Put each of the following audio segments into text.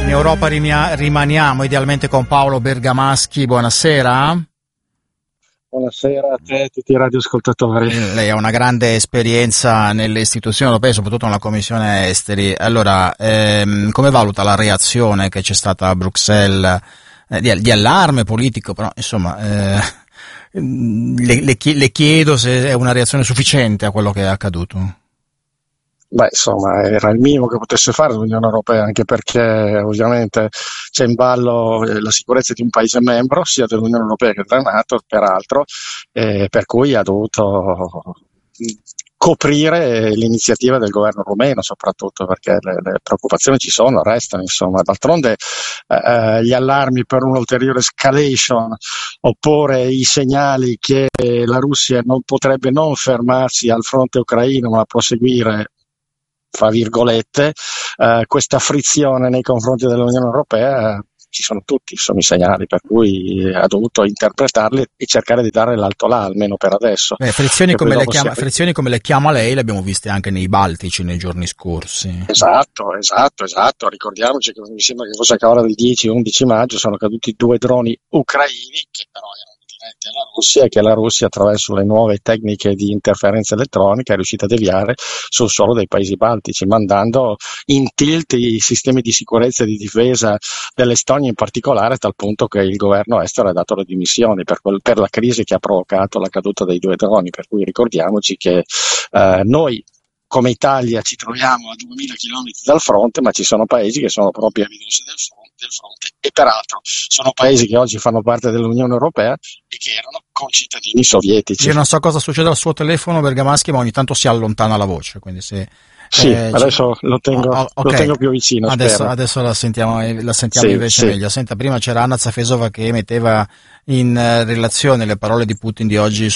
In Europa rimaniamo idealmente con Paolo Bergamaschi. Buonasera. Buonasera a te e a tutti i radioascoltatori. Lei ha una grande esperienza nelle istituzioni europee, soprattutto nella Commissione Esteri. Allora, come valuta la reazione che c'è stata a Bruxelles di allarme politico, però insomma le chiedo se è una reazione sufficiente a quello che è accaduto. Beh, insomma, era il minimo che potesse fare l'Unione Europea, anche perché ovviamente c'è in ballo la sicurezza di un paese membro, sia dell'Unione Europea che della NATO, peraltro, per cui ha dovuto coprire l'iniziativa del governo rumeno, soprattutto perché le preoccupazioni ci sono, restano, insomma. D'altronde gli allarmi per un'ulteriore escalation, oppure i segnali che la Russia non potrebbe non fermarsi al fronte ucraino, ma proseguire, fra virgolette, questa frizione nei confronti dell'Unione Europea, ci sono tutti, sono i segnali, per cui ha dovuto interpretarli e cercare di dare l'alto là, almeno per adesso. Frizioni come le chiama lei, le abbiamo viste anche nei Baltici nei giorni scorsi. Esatto. Ricordiamoci che mi sembra che fosse a cavallo di 10-11 maggio sono caduti 2 droni ucraini che però erano diretti alla Russia e che la Russia, attraverso le nuove tecniche di interferenza elettronica, è riuscita a deviare sul suolo dei paesi baltici, mandando in tilt i sistemi di sicurezza e di difesa dell'Estonia in particolare, a tal punto che il governo estero ha dato le dimissioni per la crisi che ha provocato la caduta dei 2 droni. Per cui ricordiamoci che noi come Italia ci troviamo a 2000 km dal fronte, ma ci sono paesi che sono proprio a ridosso del fronte, e peraltro sono paesi che oggi fanno parte dell'Unione Europea e che erano concittadini sovietici. Io non so cosa succede al suo telefono, Bergamaschi, ma ogni tanto si allontana la voce, quindi se sì, adesso lo tengo più vicino. Adesso la sentiamo invece meglio. Senta, prima c'era Anna Zafesova che metteva in relazione le parole di Putin di oggi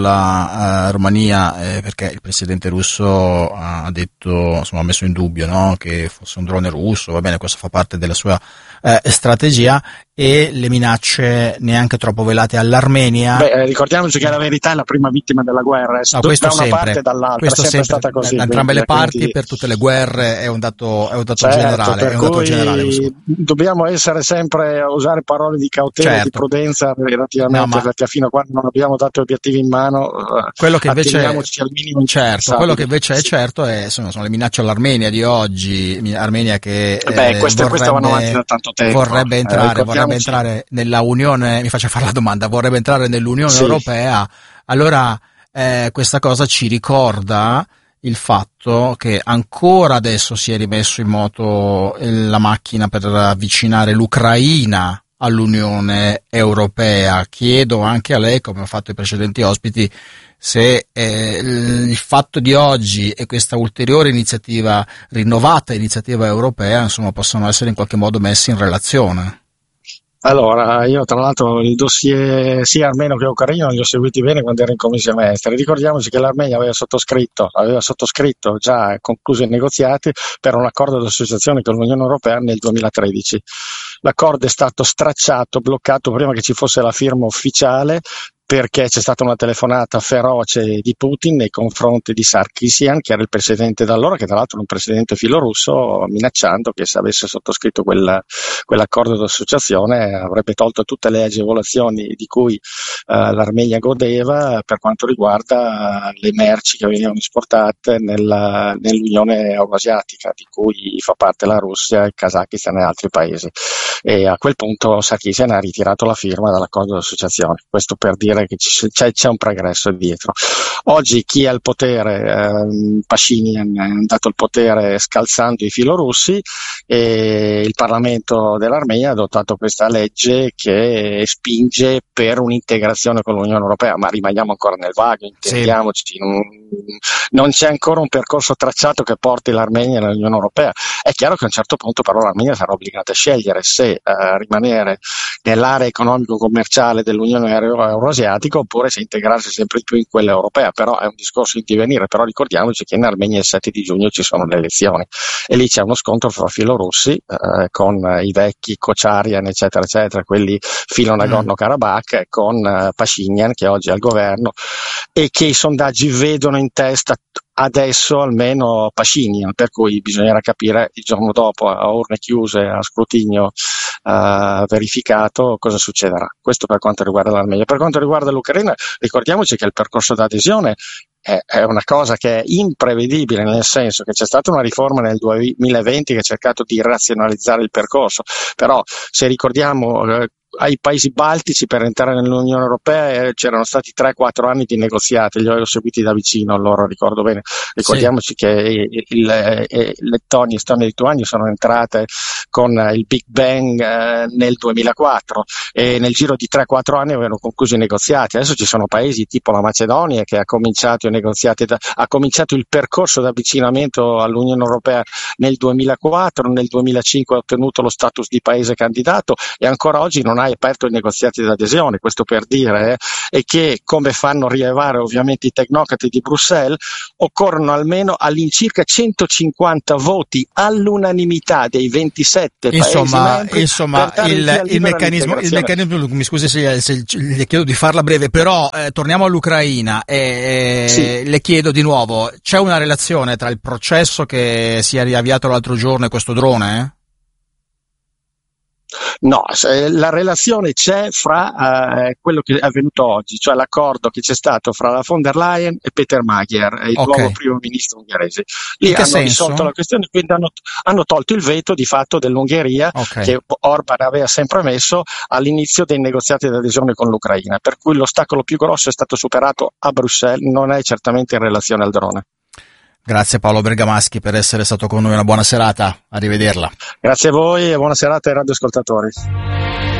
sulla Romania, perché il presidente russo ha detto, insomma, ha messo in dubbio, no, che fosse un drone russo. Va bene, questo fa parte della sua strategia, e le minacce neanche troppo velate all'Armenia. Ricordiamoci che la verità è la prima vittima della guerra, questo da una sempre, parte e dall'altra, questo è sempre stata così. Da entrambe le parti, per tutte le guerre, è un dato generale. Per cui dobbiamo essere sempre a usare parole di cautela, di prudenza relativamente, perché fino a quando non abbiamo dato obiettivi in mano, quello che invece al minimo. Quello che invece è certo sono le minacce all'Armenia di oggi. Armenia che queste vanno avanti da tanto tempo. Vorrebbe entrare nella Unione, mi faccia fare la domanda, vorrebbe entrare nell'Unione Europea. Allora questa cosa ci ricorda il fatto che ancora adesso si è rimesso in moto la macchina per avvicinare l'Ucraina all'Unione Europea. Chiedo anche a lei, come ho fatto i precedenti ospiti, se il fatto di oggi e questa ulteriore rinnovata iniziativa europea, insomma, possono essere in qualche modo messi in relazione. Allora, io tra l'altro i dossier sia armeno che ucraino li ho seguiti bene quando ero in Commissione Esteri. Ricordiamoci che l'Armenia aveva sottoscritto già concluso i negoziati per un accordo di associazione con l'Unione Europea nel 2013. L'accordo è stato stracciato, bloccato prima che ci fosse la firma ufficiale, perché c'è stata una telefonata feroce di Putin nei confronti di Sarkisian, che era il presidente da allora, che tra l'altro è un presidente filorusso, minacciando che se avesse sottoscritto quell'accordo d'associazione avrebbe tolto tutte le agevolazioni di cui l'Armenia godeva per quanto riguarda le merci che venivano esportate nell'Unione Euroasiatica, di cui fa parte la Russia, il Kazakistan e altri paesi. E a quel punto Sarkisian ha ritirato la firma dall'accordo d'associazione. Questo per dire che c'è un progresso dietro. Oggi chi è al potere? Pashinyan è andato al potere scalzando i filorussi, e il Parlamento dell'Armenia ha adottato questa legge che spinge per un'integrazione con l'Unione Europea, ma rimaniamo ancora nel vago, intendiamoci. Non c'è ancora un percorso tracciato che porti l'Armenia nell'Unione Europea. È chiaro che a un certo punto però l'Armenia sarà obbligata a scegliere se rimanere nell'area economico-commerciale dell'Unione Euroasiatica oppure se integrarsi sempre di più in quella europea. Però è un discorso in divenire. Però ricordiamoci che in Armenia il 7 di giugno ci sono le elezioni e lì c'è uno scontro fra filorussi con i vecchi Kocharyan eccetera eccetera, quelli filo Nagorno-Karabakh, con Pashinyan che oggi è al governo e che i sondaggi vedono in testa adesso almeno Pashinyan, per cui bisognerà capire il giorno dopo, a urne chiuse, a scrutinio verificato, cosa succederà. Questo per quanto riguarda l'Armenia. Per quanto riguarda l'Ucraina, ricordiamoci che il percorso d'adesione è una cosa che è imprevedibile, nel senso che c'è stata una riforma nel 2020 che ha cercato di razionalizzare il percorso, però se ricordiamo ai paesi baltici per entrare nell'Unione Europea c'erano stati 3-4 anni di negoziati, li avevo seguiti da vicino, allora ricordo bene. Ricordiamoci che Lettonia, Estonia e Lituania sono entrate con il Big Bang nel 2004 e nel giro di 3-4 anni avevano concluso i negoziati. Adesso ci sono paesi tipo la Macedonia che ha cominciato i negoziati, ha cominciato il percorso di avvicinamento all'Unione Europea nel 2004, nel 2005 ha ottenuto lo status di paese candidato e ancora oggi non ha aperto i negoziati d'adesione. Questo per dire è che, come fanno rilevare ovviamente i tecnocrati di Bruxelles, occorrono almeno all'incirca 150 voti all'unanimità dei 27 paesi membri. Insomma, il meccanismo, mi scusi se le chiedo di farla breve, però torniamo all'Ucraina e sì. Le chiedo di nuovo, c'è una relazione tra il processo che si è riavviato l'altro giorno e questo drone? No, la relazione c'è fra quello che è avvenuto oggi, cioè l'accordo che c'è stato fra la von der Leyen e Peter Magyar, il nuovo primo ministro ungherese. Lì hanno risolto la questione, quindi hanno tolto il veto di fatto dell'Ungheria che Orban aveva sempre messo all'inizio dei negoziati di adesione con l'Ucraina, per cui l'ostacolo più grosso è stato superato a Bruxelles, non è certamente in relazione al drone. Grazie Paolo Bergamaschi per essere stato con noi, una buona serata, arrivederla. Grazie a voi e buona serata ai radioascoltatori.